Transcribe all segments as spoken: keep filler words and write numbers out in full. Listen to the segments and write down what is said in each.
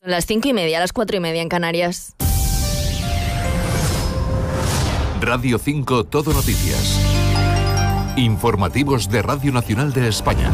Las cinco y media, a las cuatro y media en Canarias. Radio cinco Todo Noticias. Informativos de Radio Nacional de España.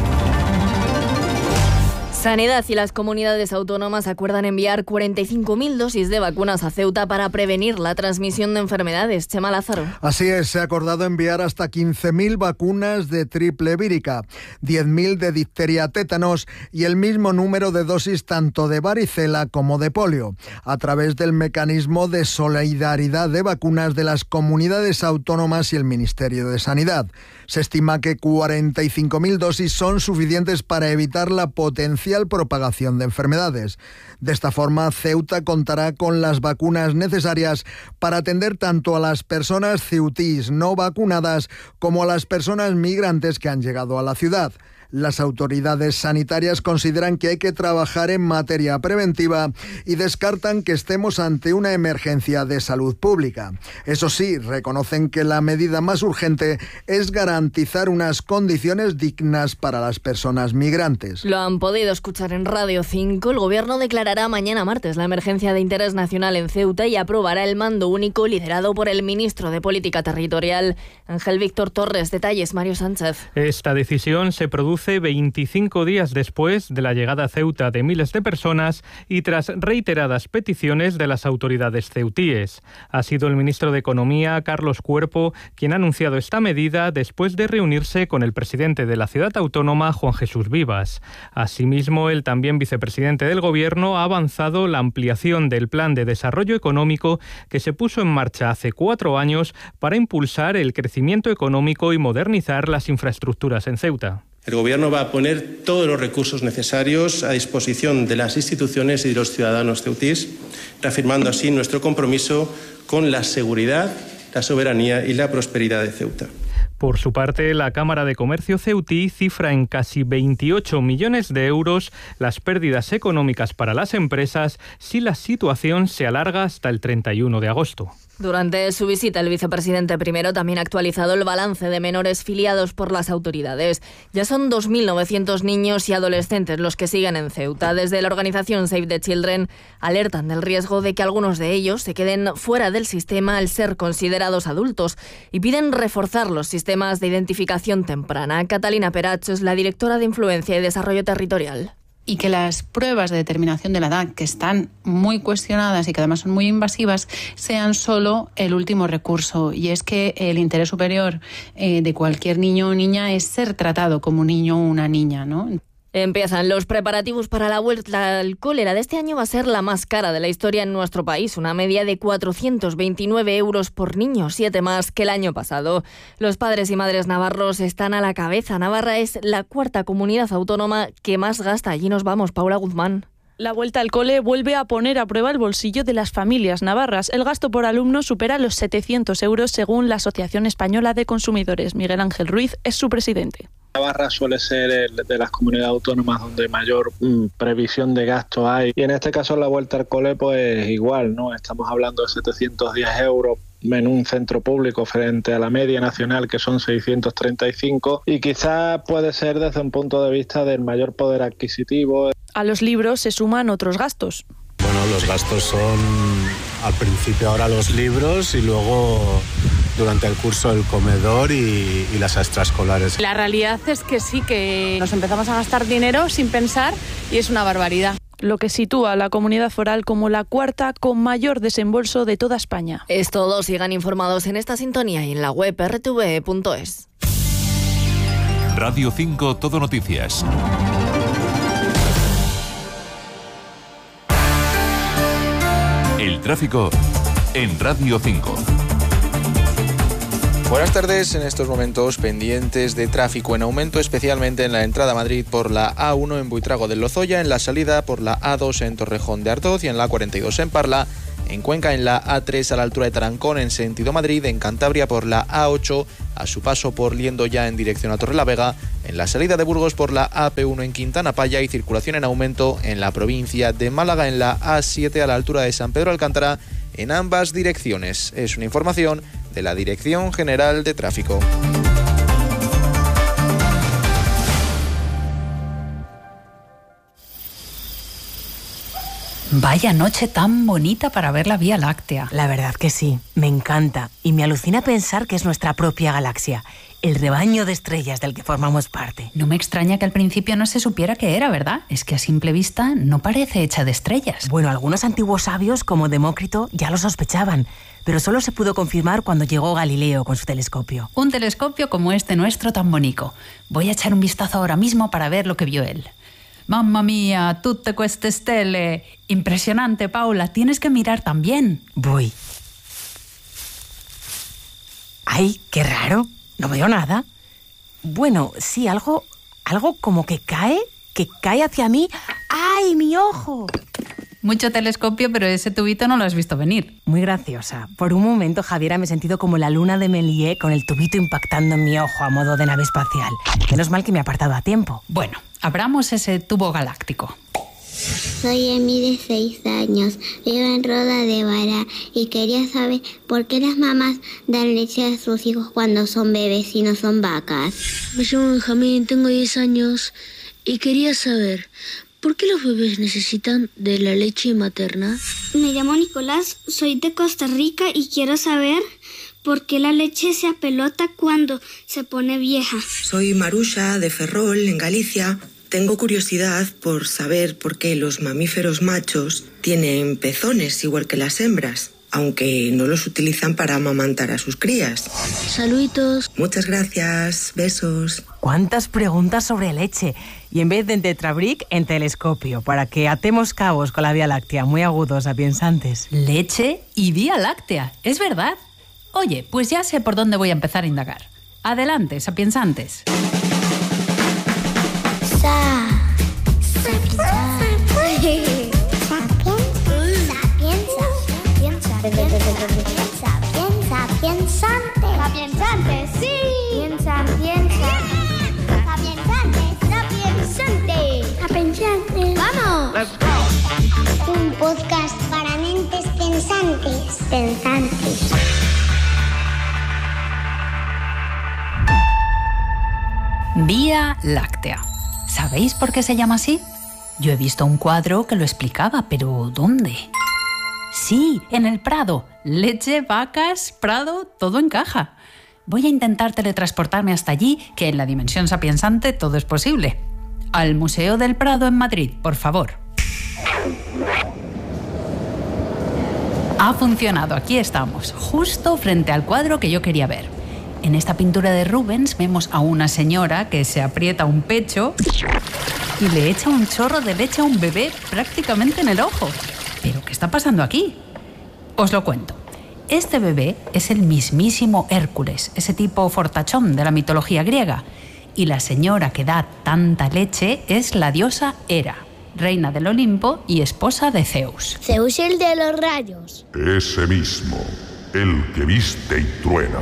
Sanidad y las comunidades autónomas acuerdan enviar cuarenta y cinco mil dosis de vacunas a Ceuta para prevenir la transmisión de enfermedades. Chema Lázaro. Así es, se ha acordado enviar hasta quince mil vacunas de triple vírica, diez mil de difteria tétanos y el mismo número de dosis tanto de varicela como de polio, a través del mecanismo de solidaridad de vacunas de las comunidades autónomas y el Ministerio de Sanidad. Se estima que cuarenta y cinco mil dosis son suficientes para evitar la potencial propagación de enfermedades. De esta forma, Ceuta contará con las vacunas necesarias para atender tanto a las personas ceutís no vacunadas como a las personas migrantes que han llegado a la ciudad. Las autoridades sanitarias consideran que hay que trabajar en materia preventiva y descartan que estemos ante una emergencia de salud pública. Eso sí, reconocen que la medida más urgente es garantizar unas condiciones dignas para las personas migrantes. Lo han podido escuchar en Radio cinco. El Gobierno declarará mañana martes la emergencia de interés nacional en Ceuta y aprobará el mando único liderado por el ministro de Política Territorial, Ángel Víctor Torres. Detalles, Mario Sánchez. Esta decisión se produce veinticinco días después de la llegada a Ceuta de miles de personas y tras reiteradas peticiones de las autoridades ceutíes. Ha sido el ministro de Economía, Carlos Cuerpo, quien ha anunciado esta medida después de reunirse con el presidente de la ciudad autónoma, Juan Jesús Vivas. Asimismo, el también vicepresidente del Gobierno ha avanzado la ampliación del Plan de Desarrollo Económico que se puso en marcha hace cuatro años para impulsar el crecimiento económico y modernizar las infraestructuras en Ceuta. El Gobierno va a poner todos los recursos necesarios a disposición de las instituciones y de los ciudadanos ceutís, reafirmando así nuestro compromiso con la seguridad, la soberanía y la prosperidad de Ceuta. Por su parte, la Cámara de Comercio ceutí cifra en casi veintiocho millones de euros las pérdidas económicas para las empresas si la situación se alarga hasta el treinta y uno de agosto. Durante su visita, el vicepresidente primero también ha actualizado el balance de menores filiados por las autoridades. Ya son dos mil novecientos niños y adolescentes los que siguen en Ceuta. Desde la organización Save the Children alertan del riesgo de que algunos de ellos se queden fuera del sistema al ser considerados adultos y piden reforzar los sistemas de identificación temprana. Catalina Peracho es la directora de Influencia y Desarrollo Territorial. Y que las pruebas de determinación de la edad, que están muy cuestionadas y que además son muy invasivas, sean solo el último recurso. Y es que el interés superior eh, de cualquier niño o niña es ser tratado como un niño o una niña, ¿no? Empiezan los preparativos para la vuelta al cole. La de este año va a ser la más cara de la historia en nuestro país, una media de cuatrocientos veintinueve euros por niño, siete más que el año pasado. Los padres y madres navarros están a la cabeza. Navarra es la cuarta comunidad autónoma que más gasta. Allí nos vamos, Paula Guzmán. La vuelta al cole vuelve a poner a prueba el bolsillo de las familias navarras. El gasto por alumno supera los setecientos euros según la Asociación Española de Consumidores. Miguel Ángel Ruiz es su presidente. Navarra suele ser el de las comunidades autónomas donde mayor mm, previsión de gasto hay. Y en este caso la vuelta al cole pues igual, ¿no? Estamos hablando de setecientos diez euros en un centro público frente a la media nacional que son seiscientos treinta y cinco y quizás puede ser desde un punto de vista del mayor poder adquisitivo. A los libros se suman otros gastos. Bueno, los gastos son al principio ahora los libros y luego durante el curso el comedor y, y las extraescolares. La realidad es que sí, que nos empezamos a gastar dinero sin pensar y es una barbaridad. Lo que sitúa a la comunidad foral como la cuarta con mayor desembolso de toda España. Es todo, sigan informados en esta sintonía y en la web erre te ve punto es. Radio cinco Todo Noticias. El tráfico en Radio cinco. Buenas tardes, en estos momentos pendientes de tráfico en aumento, especialmente en la entrada a Madrid por la A uno en Buitrago del Lozoya, en la salida por la A dos en Torrejón de Ardoz y en la A cuarenta y dos en Parla, en Cuenca en la A tres a la altura de Tarancón en sentido Madrid, en Cantabria por la A ocho a su paso por Liendo ya en dirección a Torrelavega, en la salida de Burgos por la A P uno en Quintana Paya y circulación en aumento en la provincia de Málaga en la A siete a la altura de San Pedro Alcántara en ambas direcciones. Es una información de la Dirección General de Tráfico. Vaya noche tan bonita para ver la Vía Láctea. La verdad que sí, me encanta. Y me alucina pensar que es nuestra propia galaxia, el rebaño de estrellas del que formamos parte. No me extraña que al principio no se supiera qué era, ¿verdad? Es que a simple vista no parece hecha de estrellas. Bueno, algunos antiguos sabios, como Demócrito, ya lo sospechaban, pero solo se pudo confirmar cuando llegó Galileo con su telescopio. Un telescopio como este nuestro tan bonito. Voy a echar un vistazo ahora mismo para ver lo que vio él. Mamma mía, tutte queste stelle. Impresionante, Paula. Tienes que mirar también. Voy. ¡Ay, qué raro! No veo nada. Bueno, sí, algo, algo como que cae, que cae hacia mí. ¡Ay, mi ojo! Mucho telescopio, pero ese tubito no lo has visto venir. Muy graciosa. Por un momento, Javiera, me he sentido como la luna de Méliès con el tubito impactando en mi ojo a modo de nave espacial. Menos mal que me he apartado a tiempo. Bueno, abramos ese tubo galáctico. Soy Emi de seis años, vivo en Roda de Bará y quería saber por qué las mamás dan leche a sus hijos cuando son bebés y no son vacas. Me llamo Benjamín, tengo diez años y quería saber ¿por qué los bebés necesitan de la leche materna? Me llamo Nicolás, soy de Costa Rica y quiero saber por qué la leche se apelota cuando se pone vieja. Soy Maruxa, de Ferrol, en Galicia. Tengo curiosidad por saber por qué los mamíferos machos tienen pezones igual que las hembras, aunque no los utilizan para amamantar a sus crías. Saluditos. Muchas gracias. Besos. ¿Cuántas preguntas sobre leche? Y en vez de en tetrabric, en telescopio, para que atemos cabos con la Vía Láctea. Muy agudos, sapiensantes. Leche y Vía Láctea, es verdad. Oye, pues ya sé por dónde voy a empezar a indagar. Adelante, sapiensantes. Sa. Sapienza. Sapiensante. Sapiensante, sí. Piensa, piensa. Sapiensante, sapiensante. Sapiensante. ¡Vamos! Let's go. Un podcast para mentes pensantes. Pensantes. Vía Láctea. ¿Sabéis por qué se llama así? Yo he visto un cuadro que lo explicaba, pero ¿dónde? Sí, en el Prado. Leche, vacas, Prado, todo encaja. Voy a intentar teletransportarme hasta allí, que en la dimensión sapiensante todo es posible. Al Museo del Prado en Madrid, por favor. Ha funcionado, aquí estamos, justo frente al cuadro que yo quería ver. En esta pintura de Rubens vemos a una señora que se aprieta un pecho y le echa un chorro de leche a un bebé prácticamente en el ojo. ¿Pero qué está pasando aquí? Os lo cuento. Este bebé es el mismísimo Hércules, ese tipo fortachón de la mitología griega. Y la señora que da tanta leche es la diosa Hera, reina del Olimpo y esposa de Zeus. Zeus, el de los rayos. Ese mismo, el que viste y truena.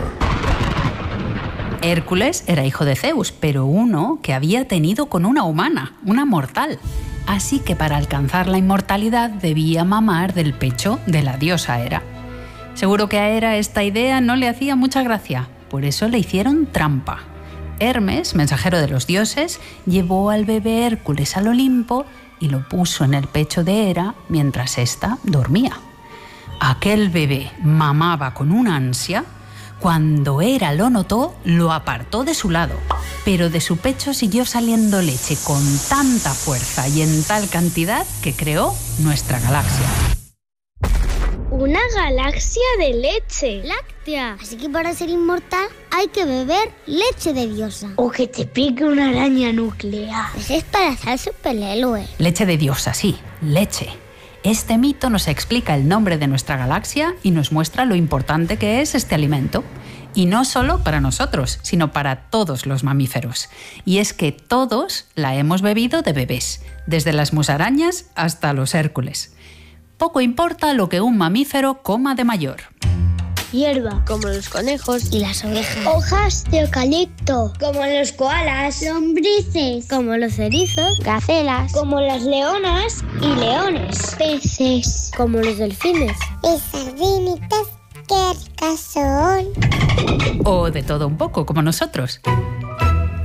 Hércules era hijo de Zeus, pero uno que había tenido con una humana, una mortal. Así que para alcanzar la inmortalidad debía mamar del pecho de la diosa Hera. Seguro que a Hera esta idea no le hacía mucha gracia, por eso le hicieron trampa. Hermes, mensajero de los dioses, llevó al bebé Hércules al Olimpo y lo puso en el pecho de Hera mientras ésta dormía. Aquel bebé mamaba con una ansia. Cuando Hera lo notó, lo apartó de su lado, pero de su pecho siguió saliendo leche con tanta fuerza y en tal cantidad que creó nuestra galaxia. Una galaxia de leche láctea. Así que para ser inmortal hay que beber leche de diosa. O que te pique una araña nuclear. Ese es para ser superhéroe. Leche de diosa, sí, leche. Este mito nos explica el nombre de nuestra galaxia y nos muestra lo importante que es este alimento. Y no solo para nosotros, sino para todos los mamíferos. Y es que todos la hemos bebido de bebés, desde las musarañas hasta los Hércules. Poco importa lo que un mamífero coma de mayor. Hierba, como los conejos y las ovejas. Hojas de eucalipto, como los koalas. Lombrices, como los erizos. Gacelas, como las leonas y leones. Peces, como los delfines. Y sardinitas, qué ricas son. O de todo un poco, como nosotros.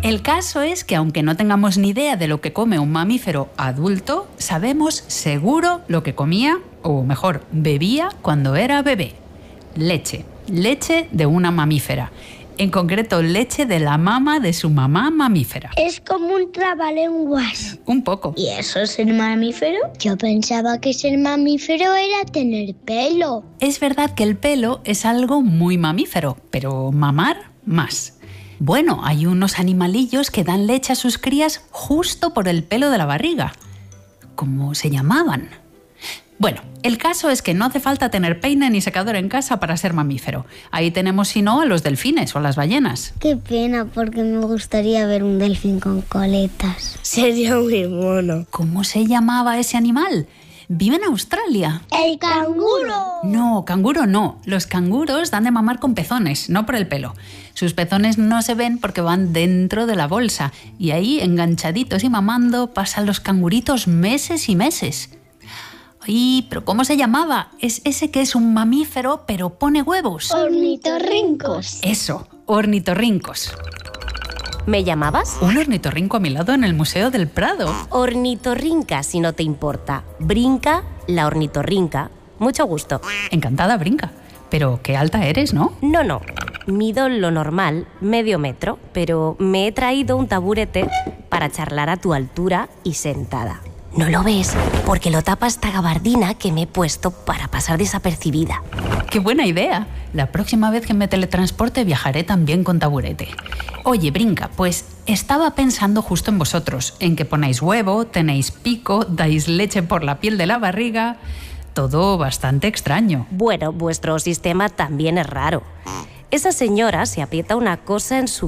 El caso es que aunque no tengamos ni idea de lo que come un mamífero adulto, sabemos seguro lo que comía, o mejor, bebía cuando era bebé. Leche. Leche de una mamífera. En concreto, leche de la mama de su mamá mamífera. Es como un trabalenguas. Un poco. ¿Y eso es ser mamífero? Yo pensaba que ser mamífero era tener pelo. Es verdad que el pelo es algo muy mamífero, pero mamar más. Bueno, hay unos animalillos que dan leche a sus crías justo por el pelo de la barriga. ¿Cómo se llamaban? Bueno, el caso es que no hace falta tener peine ni secador en casa para ser mamífero. Ahí tenemos, si no, a los delfines o las ballenas. Qué pena, porque me gustaría ver un delfín con coletas. Sería muy mono. ¿Cómo se llamaba ese animal? Vive en Australia. ¡El canguro! No, canguro no. Los canguros dan de mamar con pezones, no por el pelo. Sus pezones no se ven porque van dentro de la bolsa. Y ahí, enganchaditos y mamando, pasan los canguritos meses y meses. Ay, ¿pero cómo se llamaba? Es ese que es un mamífero, pero pone huevos. Ornitorrincos. Eso, ornitorrincos. ¿Me llamabas? Un ornitorrinco a mi lado en el Museo del Prado. Ornitorrinca, si no te importa. Brinca, la ornitorrinca. Mucho gusto. Encantada, Brinca. Pero qué alta eres, ¿no? No, no. Mido lo normal, medio metro, pero me he traído un taburete para charlar a tu altura y sentada. ¿No lo ves? Porque lo tapa esta gabardina que me he puesto para pasar desapercibida. ¡Qué buena idea! La próxima vez que me teletransporte viajaré también con taburete. Oye, Brinca, pues estaba pensando justo en vosotros, en que ponéis huevo, tenéis pico, dais leche por la piel de la barriga... Todo bastante extraño. Bueno, vuestro sistema también es raro. Esa señora se aprieta una cosa en su